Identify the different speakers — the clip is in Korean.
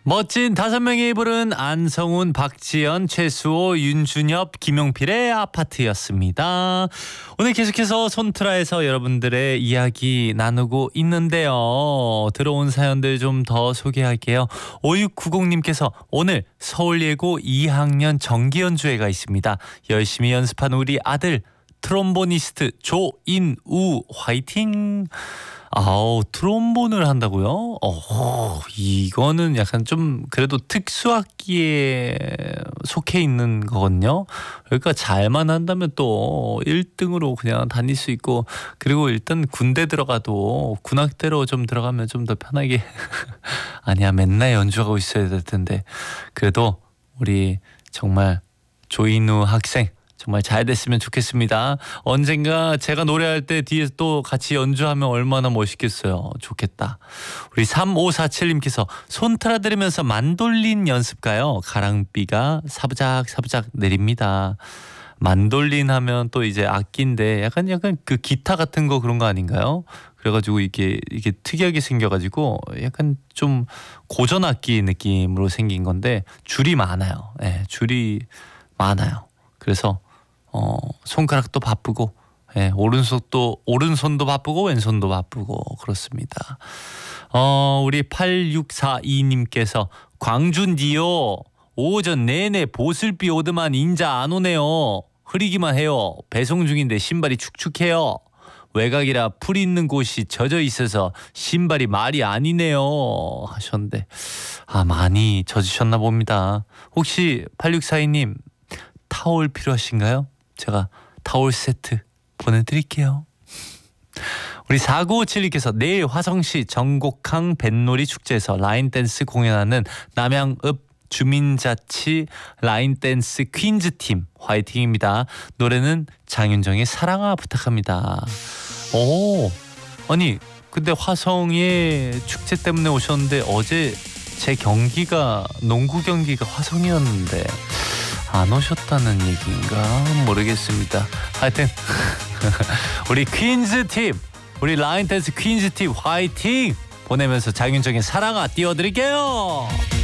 Speaker 1: 멋진 5명이 부른 안성훈, 박지연, 최수호, 윤준엽, 김용필의 아파트였습니다. 오늘 계속해서 손트라에서 여러분들의 이야기 나누고 있는데요. 들어온 사연들 좀 더 소개할게요. 5690님께서 오늘 서울예고 2학년 정기연주회가 있습니다. 열심히 연습한 우리 아들 트롬보니스트 조인우 화이팅! 아우, 트롬본을 한다고요? 이거는 약간 좀 그래도 특수학기에 속해 있는 거거든요. 그러니까 잘만 한다면 또 1등으로 그냥 다닐 수 있고, 그리고 일단 군대 들어가도 군악대로 좀 들어가면 좀 더 편하게 아니야, 맨날 연주하고 있어야 될 텐데. 그래도 우리 정말 조인우 학생 정말 잘 됐으면 좋겠습니다. 언젠가 제가 노래할 때 뒤에서 또 같이 연주하면 얼마나 멋있겠어요. 좋겠다. 우리 3547님께서 손트라 들으면서 만돌린 연습가요. 가랑비가 사부작사부작 내립니다. 만돌린 하면 또 이제 악기인데 약간 그 기타 같은 거 그런 거 아닌가요? 그래가지고 이게 특이하게 생겨가지고 약간 좀 고전 악기 느낌으로 생긴 건데 줄이 많아요. 네, 줄이 많아요. 그래서 손가락도 바쁘고, 오른손도 바쁘고 왼손도 바쁘고 그렇습니다. 우리 8642님께서 광준디요, 오전 내내 보슬비 오더만 인자 안 오네요. 흐리기만 해요. 배송 중인데 신발이 축축해요. 외곽이라 풀 있는 곳이 젖어 있어서 신발이 말이 아니네요 하셨는데, 많이 젖으셨나 봅니다. 혹시 8642님 타올 필요하신가요? 제가 타올 세트 보내드릴게요. 우리 4957님께서 내일 화성시 정곡항 뱃놀이 축제에서 라인댄스 공연하는 남양읍 주민자치 라인댄스 퀸즈팀 화이팅입니다. 노래는 장윤정의 사랑아 부탁합니다. 아니 근데 화성에 축제 때문에 오셨는데 어제 제 경기가, 농구 경기가 화성이었는데 안 오셨다는 얘기인가 모르겠습니다. 하여튼 우리 퀸즈팀, 우리 라인댄스 퀸즈팀 화이팅 보내면서 장윤정의 사랑아 띄워드릴게요.